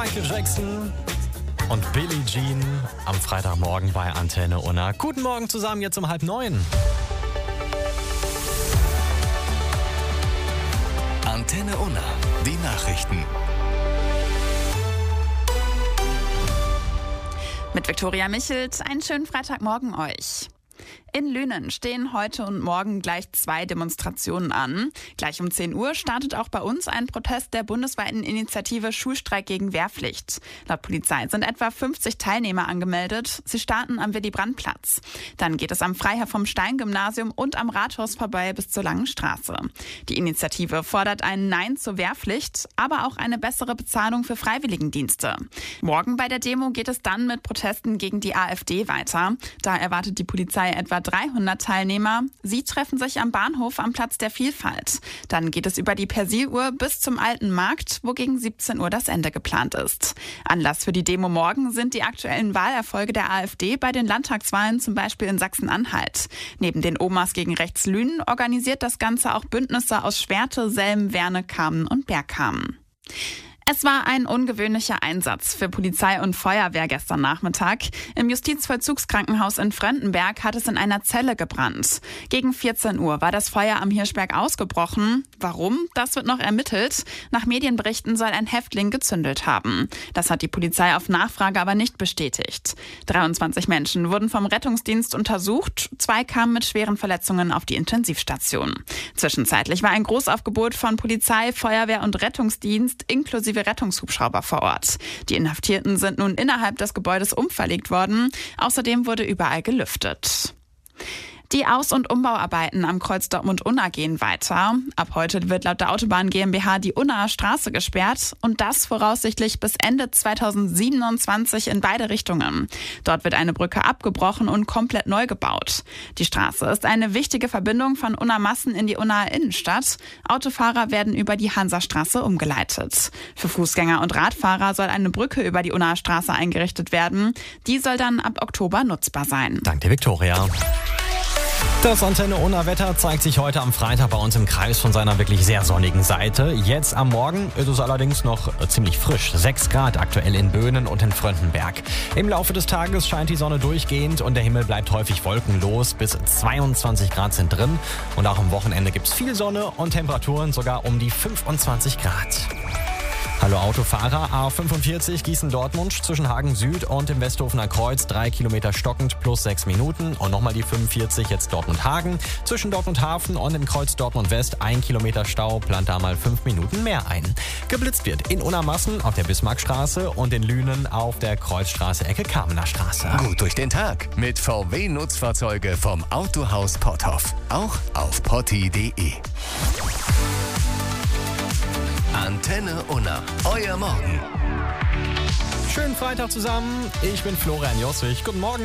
Michael Jackson und Billie Jean am Freitagmorgen bei Antenne Unna. Guten Morgen zusammen, jetzt um 8:30. Antenne Unna, die Nachrichten. Mit Viktoria Michelt, einen schönen Freitagmorgen euch. In Lünen stehen heute und morgen gleich 2 Demonstrationen an. Gleich um 10 Uhr startet auch bei uns ein Protest der bundesweiten Initiative Schulstreik gegen Wehrpflicht. Laut Polizei sind etwa 50 Teilnehmer angemeldet. Sie starten am Willy-Brandt-Platz. Dann geht es am Freiherr vom Stein-Gymnasium und am Rathaus vorbei bis zur Langen Straße. Die Initiative fordert ein Nein zur Wehrpflicht, aber auch eine bessere Bezahlung für Freiwilligendienste. Morgen bei der Demo geht es dann mit Protesten gegen die AfD weiter. Da erwartet die Polizei etwa 300 Teilnehmer. Sie treffen sich am Bahnhof am Platz der Vielfalt. Dann geht es über die Persiluhr bis zum Alten Markt, wo gegen 17 Uhr das Ende geplant ist. Anlass für die Demo morgen sind die aktuellen Wahlerfolge der AfD bei den Landtagswahlen, zum Beispiel in Sachsen-Anhalt. Neben den Omas gegen Rechts Lünen organisiert das Ganze auch Bündnisse aus Schwerte, Selm, Werne, Kamen und Bergkamen. Es war ein ungewöhnlicher Einsatz für Polizei und Feuerwehr gestern Nachmittag. Im Justizvollzugskrankenhaus in Fröndenberg hat es in einer Zelle gebrannt. Gegen 14 Uhr war das Feuer am Hirschberg ausgebrochen. Warum? Das wird noch ermittelt. Nach Medienberichten soll ein Häftling gezündelt haben. Das hat die Polizei auf Nachfrage aber nicht bestätigt. 23 Menschen wurden vom Rettungsdienst untersucht. 2 kamen mit schweren Verletzungen auf die Intensivstation. Zwischenzeitlich war ein Großaufgebot von Polizei, Feuerwehr und Rettungsdienst inklusive Rettungshubschrauber vor Ort. Die Inhaftierten sind nun innerhalb des Gebäudes umverlegt worden. Außerdem wurde überall gelüftet. Die Aus- und Umbauarbeiten am Kreuz Dortmund-Unna gehen weiter. Ab heute wird laut der Autobahn GmbH die Unnaer Straße gesperrt und das voraussichtlich bis Ende 2027 in beide Richtungen. Dort wird eine Brücke abgebrochen und komplett neu gebaut. Die Straße ist eine wichtige Verbindung von Unna-Massen in die Unnaer Innenstadt. Autofahrer werden über die Hansastraße umgeleitet. Für Fußgänger und Radfahrer soll eine Brücke über die Unnaer Straße eingerichtet werden. Die soll dann ab Oktober nutzbar sein. Danke dir, Viktoria. Das Antenne Unna Wetter zeigt sich heute am Freitag bei uns im Kreis von seiner wirklich sehr sonnigen Seite. Jetzt am Morgen ist es allerdings noch ziemlich frisch. 6 Grad aktuell in Böhnen und in Fröndenberg. Im Laufe des Tages scheint die Sonne durchgehend und der Himmel bleibt häufig wolkenlos. Bis 22 Grad sind drin. Und auch am Wochenende gibt es viel Sonne und Temperaturen sogar um die 25 Grad. Hallo Autofahrer, A45 Gießen-Dortmund zwischen Hagen Süd und dem Westhofener Kreuz 3 Kilometer stockend plus 6 Minuten und nochmal die 45 jetzt Dortmund-Hagen. Zwischen Dortmund-Hafen und dem Kreuz Dortmund-West 1 Kilometer Stau, plant da mal 5 Minuten mehr ein. Geblitzt wird in Unna-Massen auf der Bismarckstraße und in Lünen auf der Kreuzstraße Ecke Kamener Straße. Gut durch den Tag mit VW-Nutzfahrzeuge vom Autohaus Potthoff. Auch auf potti.de. Antenne Unna, euer Morgen. Schönen Freitag zusammen, ich bin Florian Josswig. Guten Morgen.